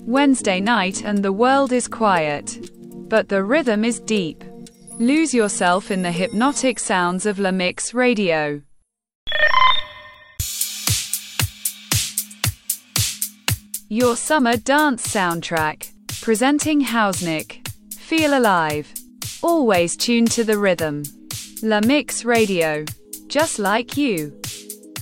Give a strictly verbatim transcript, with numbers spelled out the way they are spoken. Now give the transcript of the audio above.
Wednesday night and the world is quiet, but the rhythm is deep. Lose yourself in the hypnotic sounds of La Mix Radio. Your summer dance soundtrack. Presenting Hausnick. Feel alive. Always tuned to the rhythm. La Mix Radio. Just like you.